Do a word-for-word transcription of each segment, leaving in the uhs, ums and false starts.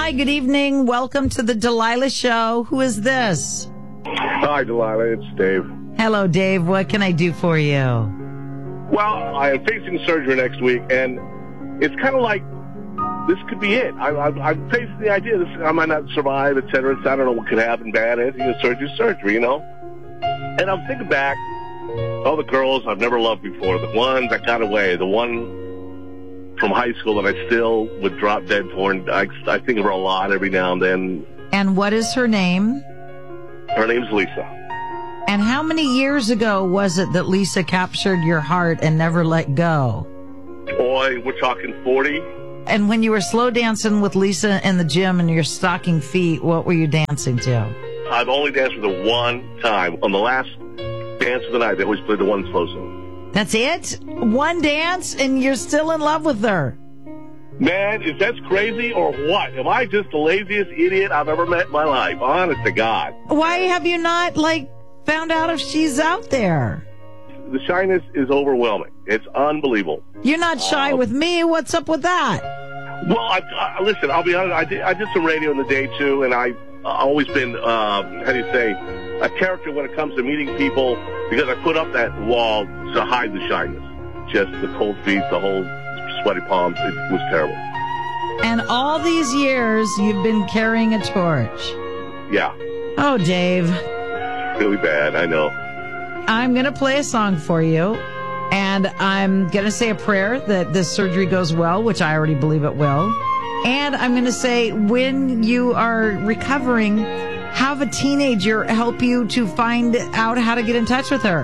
Hi, good evening. Welcome to the Delilah Show. Who is this? Hi, Delilah. It's Dave. Hello, Dave. What can I do for you? Well, I am facing surgery next week, and it's kind of like this could be it. I, I, I'm facing the idea this I might not survive, et cetera. Et cetera. I don't know what could happen bad. You know, surgery, surgery, you know. And I'm thinking back, all the girls I've never loved before, the ones that got away, the one from high school that I still would drop dead for, and I, I think of her a lot every now and then. And what is her name? Her name's Lisa. And how many years ago was it that Lisa captured your heart and never let go? Boy, we're talking forty. And when you were slow dancing with Lisa in the gym in your stocking feet, what were you dancing to? I've only danced with her one time. On the last dance of the night, they always played the one slow song. That's it? One dance and you're still in love with her? Man, is that crazy or what? Am I just the laziest idiot I've ever met in my life? Honest to God. Why have you not, like, found out if she's out there? The shyness is overwhelming. It's unbelievable. You're not shy uh, with me. What's up with that? Well, I, I, listen, I'll be honest. I did, I did some radio in the day, too, and I've always been, uh, how do you say, a character when it comes to meeting people because I put up that wall to hide the shyness. Just the cold feet, the whole sweaty palms. It was terrible. And all these years, you've been carrying a torch. Yeah. Oh, Dave. Really bad, I know. I'm going to play a song for you, and I'm going to say a prayer that this surgery goes well, which I already believe it will. And I'm going to say when you are recovering, have a teenager help you to find out how to get in touch with her.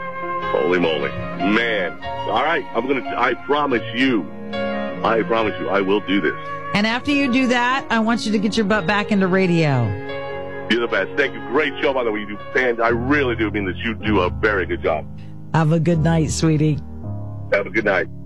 Holy moly. Man. All right. I'm going to, I promise you, I promise you, I will do this. And after you do that, I want you to get your butt back into radio. You're the best. Thank you. Great show, by the way. You do fans. I really do mean that you do a very good job. Have a good night, sweetie. Have a good night.